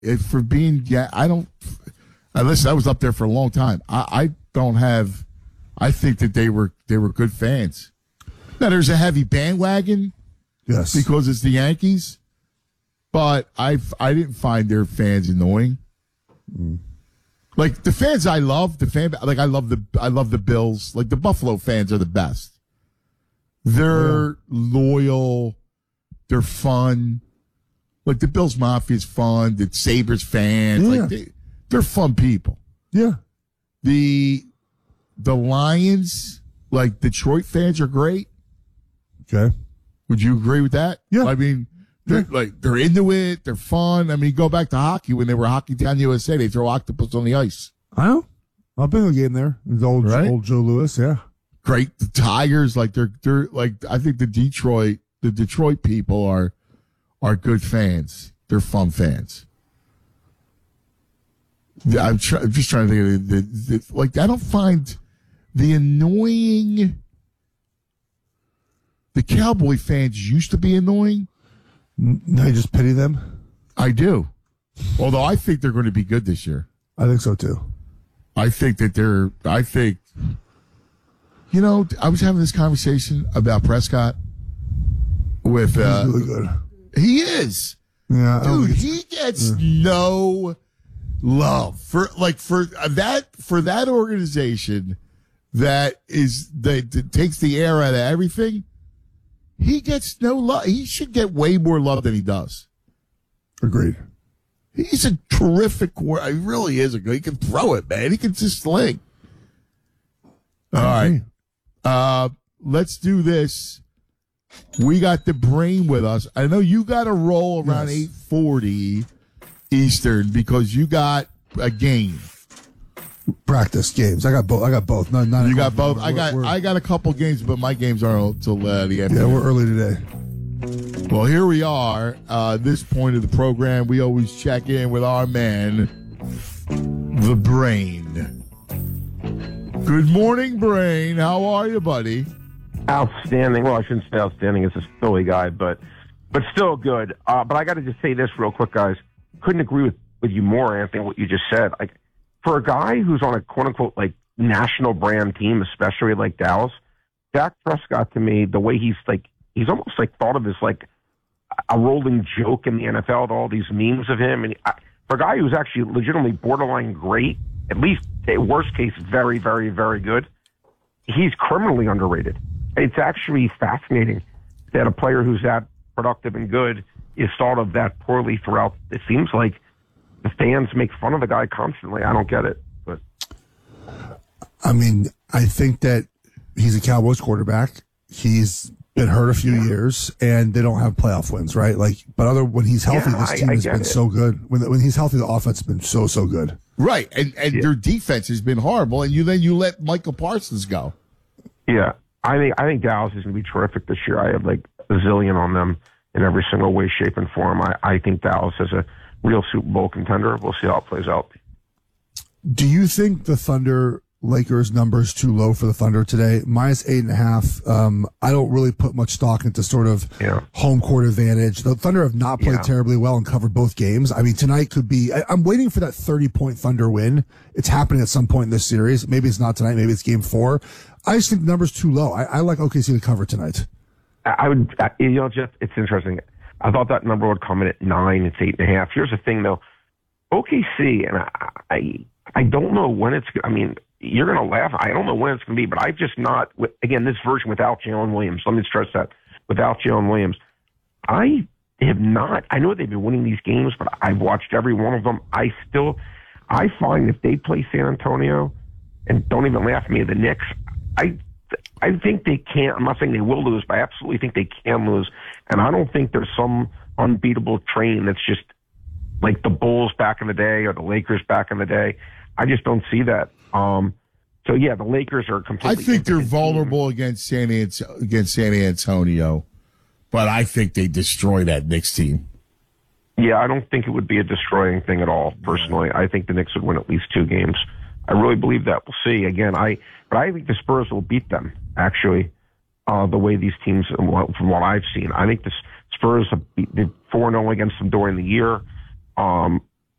for being, I don't. Listen, I was up there for a long time. I don't have. I think that they were good fans. Now there's a heavy bandwagon, yes, because it's the Yankees, but I didn't find their fans annoying. Like the fans I love, I love the Bills. Like the Buffalo fans are the best. They're loyal. They're fun. Like the Bills Mafia is fun. The Sabres fans, like they're fun people. Yeah. The Lions, like Detroit fans, are great. Okay. Would you agree with that? Yeah. I mean, they're into it. They're fun. I mean, go back to hockey when they were Hockey Town USA. They throw octopus on the ice. I know. I've been to a game there. The old Joe Louis. Yeah. Great. The Tigers, like they're like, I think the Detroit people are good fans. They're fun fans. I'm just trying to think of like I don't find the annoying. The Cowboy fans used to be annoying. I just pity them. I do. Although I think they're going to be good this year. I think so too. I think I was having this conversation about Prescott with, he's really good. He is. Yeah. Dude, he gets no love for that organization that takes the air out of everything. He gets no love. He should get way more love than he does. Agreed. He's a terrific. He really is he can throw it, man. He can just sling. All right. Let's do this. We got the brain with us. I know you got to roll around 8:40 Eastern because you got a game. Practice games. I got both. Not you got both. I got a couple games, but my games aren't until the end. Yeah, we're early today. Well, here we are. This point of the program, we always check in with our man, the Brain. Good morning, Brain. How are you, buddy? Outstanding. Well, I shouldn't say outstanding as a Philly guy, but still good. But I got to just say this real quick, guys. Couldn't agree with you more, Anthony, what you just said. Like, for a guy who's on a quote-unquote, like, national brand team, especially like Dallas, Dak Prescott, to me, the way he's almost like thought of as like a rolling joke in the NFL with all these memes of him. And for a guy who's actually legitimately borderline great, at least worst case, very, very, very good, he's criminally underrated. It's actually fascinating that a player who's that productive and good is thought of that poorly throughout. It seems like the fans make fun of the guy constantly. I don't get it. But I mean, I think that he's a Cowboys quarterback. He's been hurt a few years, and they don't have playoff wins, right? Like, but when he's healthy, this team has been so good. When he's healthy, the offense has been so good. Right, and their defense has been horrible, and you let Michael Parsons go. Yeah, I think Dallas is going to be terrific this year. I have like a zillion on them in every single way, shape, and form. I think Dallas is a real Super Bowl contender. We'll see how it plays out. Do you think the Thunder Lakers number is too low for the Thunder today? Minus 8.5. I don't really put much stock into sort of home court advantage. The Thunder have not played terribly well and covered both games. I mean, tonight could be, I'm waiting for that 30-point Thunder win. It's happening at some point in this series. Maybe it's not tonight. Maybe it's game 4. I just think the number's too low. I like OKC to cover tonight. I would, just, it's interesting. I thought that number would come in at 9. It's 8.5. Here's the thing, though. OKC, and I don't know when it's, I mean, you're going to laugh. I don't know when it's going to be, but I've just not, again, this version without Jalen Williams. Let me stress that. Without Jalen Williams, I have not, I know they've been winning these games, but I've watched every one of them. I find if they play San Antonio, and don't even laugh at me, the Knicks, I think they can. I'm not saying they will lose, but I absolutely think they can lose. And I don't think there's some unbeatable train that's just like the Bulls back in the day or the Lakers back in the day. I just don't see that. So yeah, the Lakers are completely. I think they're vulnerable against San Antonio, but I think they destroy that Knicks team. Yeah, I don't think it would be a destroying thing at all. Personally, I think the Knicks would win at least 2 games. I really believe that. We'll see. Again, but I think the Spurs will beat them. Actually, the way these teams, from what I've seen, I think the Spurs have 4-0 against them during the year.